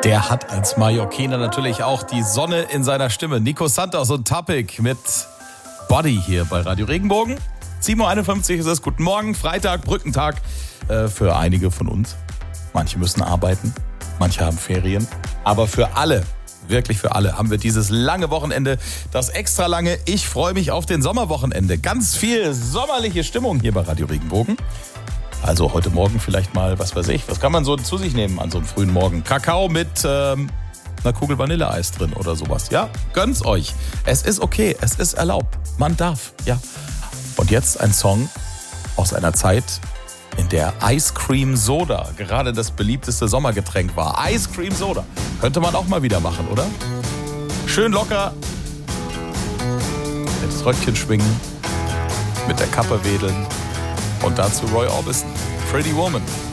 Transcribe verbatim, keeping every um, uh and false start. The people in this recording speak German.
Der hat als Mallorquiner natürlich auch die Sonne in seiner Stimme. Nico Santos und Topic mit Body hier bei Radio Regenbogen. sieben Uhr einundfünfzig ist es. Guten Morgen, Freitag, Brückentag äh, für einige von uns. Manche müssen arbeiten, manche haben Ferien. Aber für alle, wirklich für alle, haben wir dieses lange Wochenende, das extra lange. Ich freue mich auf den Sommerwochenende. Ganz viel sommerliche Stimmung hier bei Radio Regenbogen. Also heute Morgen vielleicht mal, was weiß ich, was kann man so zu sich nehmen an so einem frühen Morgen? Kakao mit ähm, einer Kugel Vanilleeis drin oder sowas. Ja, gönnt's euch. Es ist okay, es ist erlaubt. Man darf, ja. Und jetzt ein Song aus einer Zeit, in der Ice Cream Soda gerade das beliebteste Sommergetränk war. Ice Cream Soda. Könnte man auch mal wieder machen, oder? Schön locker. Das Röckchen schwingen. Mit der Kappe wedeln. Und dazu Roy Orbison. Pretty Woman.